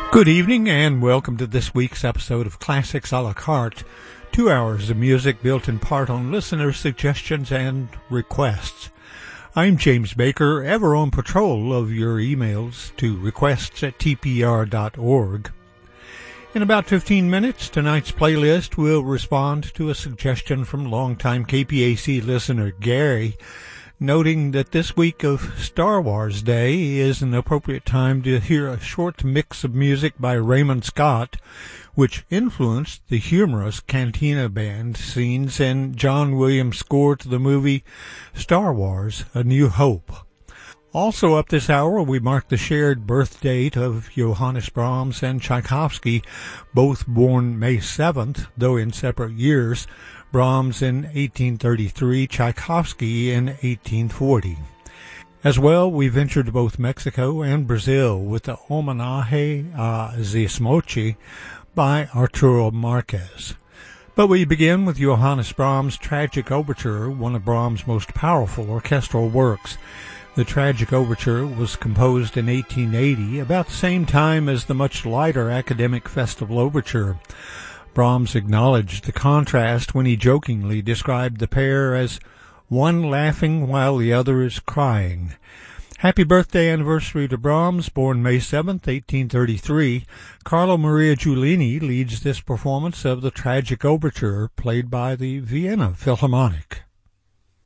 Good evening and welcome to this week's episode of Classics a la carte. 2 hours of music built in part on listener suggestions and requests. I'm James Baker, ever on patrol of your emails to requests@tpr.org. In about 15 minutes, tonight's playlist will respond to a suggestion from longtime KPAC listener Gary, noting that this week of Star Wars Day is an appropriate time to hear a short mix of music by Raymond Scott, which influenced the humorous Cantina Band scenes and John Williams' score to the movie Star Wars: A New Hope. Also up this hour, we mark the shared birth date of Johannes Brahms and Tchaikovsky, both born May 7th, though in separate years, Brahms in 1833, Tchaikovsky in 1840. As well, we venture to both Mexico and Brazil with the Homenaje a Zismochi by Arturo Marquez. But we begin with Johannes Brahms' Tragic Overture, one of Brahms' most powerful orchestral works. The Tragic Overture was composed in 1880, about the same time as the much lighter Academic Festival Overture. Brahms acknowledged the contrast when he jokingly described the pair as one laughing while the other is crying. Happy birthday anniversary to Brahms, born May 7th, 1833. Carlo Maria Giulini leads this performance of the Tragic Overture, played by the Vienna Philharmonic.